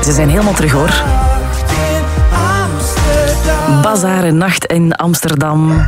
Ze zijn helemaal terug, hoor. Bazarennacht in Amsterdam.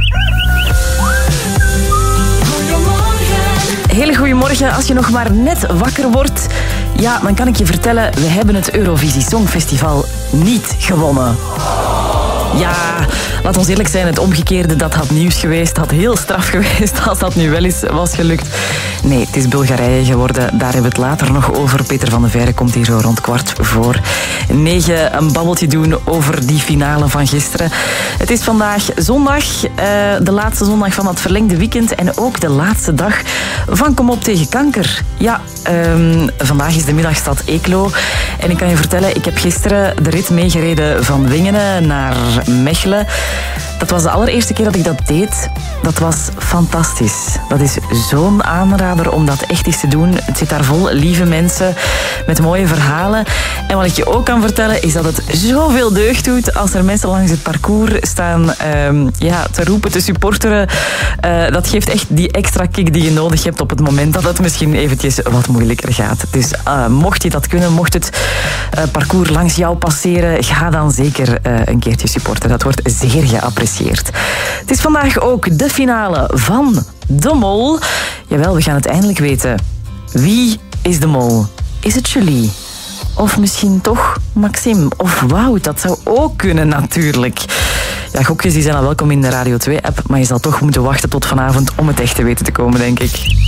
Hele goedemorgen. Als je nog maar net wakker wordt, ja, dan kan ik je vertellen, we hebben het Eurovisie Songfestival niet gewonnen. Ja, laat ons eerlijk zijn, het omgekeerde, dat had nieuws geweest, had heel straf geweest als dat nu wel eens was gelukt. Nee, het is Bulgarije geworden, daar hebben we het later nog over. Peter van de Veire komt hier zo rond 8:45 een babbeltje doen over die finale van gisteren. Het is vandaag zondag, de laatste zondag van het verlengde weekend en ook de laatste dag van Kom op tegen kanker. Ja, vandaag is de middagstad Eeklo en ik kan je vertellen, ik heb gisteren de rit meegereden van Wingenen naar Mechelen. Dat was de allereerste keer dat ik dat deed. Dat was fantastisch. Dat is zo'n aanrader om dat echt eens te doen. Het zit daar vol lieve mensen met mooie verhalen. En wat ik je ook kan vertellen is dat het zoveel deugd doet als er mensen langs het parcours staan te roepen, te supporteren. Dat geeft echt die extra kick die je nodig hebt op het moment dat het misschien eventjes wat moeilijker gaat. Dus mocht je dat kunnen, mocht het parcours langs jou passeren, ga dan zeker een keertje supporten. Dat wordt zeer geapprecieerd. Het is vandaag ook de finale van De Mol. Jawel, we gaan het eindelijk weten. Wie is De Mol? Is het Julie? Of misschien toch Maxime? Of Wout? Dat zou ook kunnen natuurlijk. Ja, gokjes die zijn al welkom in de Radio 2-app, maar je zal toch moeten wachten tot vanavond om het echt te weten te komen, denk ik.